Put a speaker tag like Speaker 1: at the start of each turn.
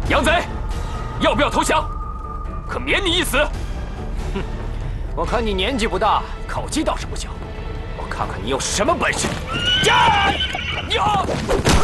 Speaker 1: 杨贼，要不要投降？可免你一死。
Speaker 2: 哼，我看你年纪不大，口气倒是不小。我看看你有什么本事！呀！